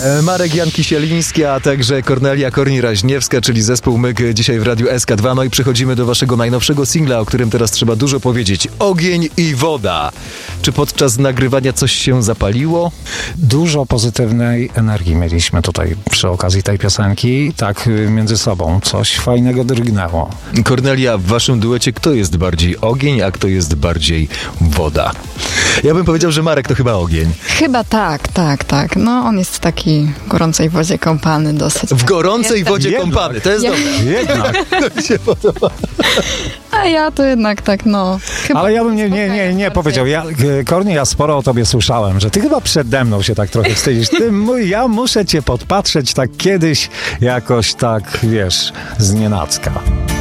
Marek Jan Kisieliński, a także Kornelia Korni-Raźniewska, czyli zespół Myk, dzisiaj w Radiu SK2. No i przechodzimy do waszego najnowszego singla, o którym teraz trzeba dużo powiedzieć. Ogień i woda. Czy podczas nagrywania coś się zapaliło? Dużo pozytywnej energii mieliśmy tutaj przy okazji tej piosenki. Tak między sobą coś fajnego drgnęło. Kornelia, w waszym duecie kto jest bardziej ogień, a kto jest bardziej woda? Ja bym powiedział, że Marek to chyba ogień. Chyba tak. No, on jest taki w gorącej wodzie kąpany dosyć. W gorącej wodzie kąpany, to jest dobre. Jednak. To mi się podoba. A ja to jednak tak, no. Chyba Ale ja bym nie bardziej. powiedział. Kornie, ja sporo o tobie słyszałem, że ty chyba przede mną się tak trochę wstydzisz. Ja muszę cię podpatrzeć tak kiedyś, jakoś tak, wiesz, znienacka.